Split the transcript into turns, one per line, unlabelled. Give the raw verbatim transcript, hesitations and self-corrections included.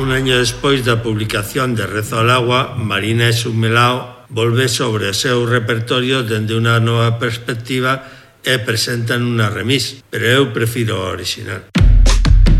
Un año despois da publicación de Rezo al agua, Marina e Sumelao volve sobre o seu repertorio dende unha nova perspectiva e presentan unha remix, pero eu prefiro o original.